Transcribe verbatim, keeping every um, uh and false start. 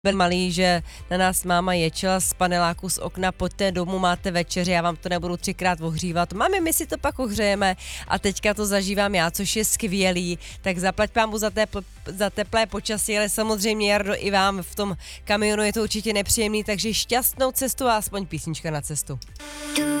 Byl malý, že na nás máma ječela z paneláku z okna, pojďte domů, máte večeři, já vám to nebudu třikrát ohřívat. Mami, my si to pak ohřejeme a teďka to zažívám já, což je skvělý. Tak zaplať pámu za, tepl, za teplé počasí, ale samozřejmě, Jardo, i vám v tom kamionu je to určitě nepříjemný, takže šťastnou cestu a aspoň písnička na cestu.